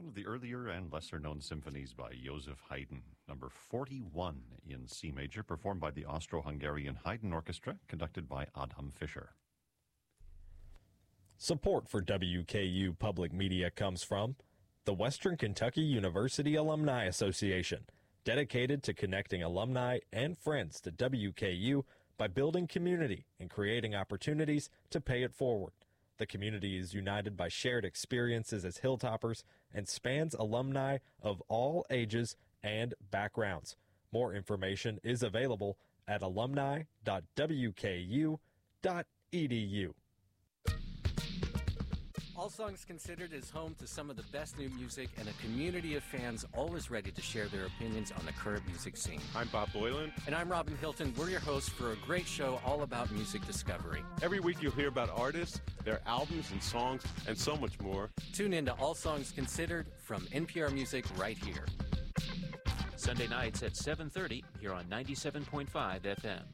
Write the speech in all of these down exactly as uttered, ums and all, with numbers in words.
One of the earlier and lesser-known symphonies by Joseph Haydn, number forty-one in C major, performed by the Austro-Hungarian Haydn Orchestra, conducted by Adam Fischer. Support for W K U Public Media comes from the Western Kentucky University Alumni Association, dedicated to connecting alumni and friends to W K U by building community and creating opportunities to pay it forward. The community is united by shared experiences as Hilltoppers and spans alumni of all ages and backgrounds. More information is available at alumni dot w k u dot e d u. All Songs Considered is home to some of the best new music and a community of fans always ready to share their opinions on the current music scene. I'm Bob Boylan. And I'm Robin Hilton. We're your hosts for a great show all about music discovery. Every week you'll hear about artists, their albums and songs, and so much more. Tune in to All Songs Considered from N P R Music right here. Sunday nights at seven thirty here on ninety-seven point five F M.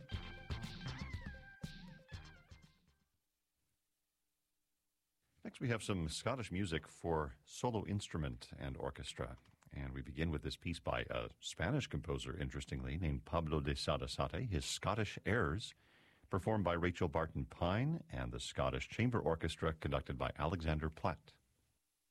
Next, we have some Scottish music for solo instrument and orchestra. And we begin with this piece by a Spanish composer, interestingly, named Pablo de Sarasate, his Scottish Airs, performed by Rachel Barton Pine and the Scottish Chamber Orchestra, conducted by Alexander Platt.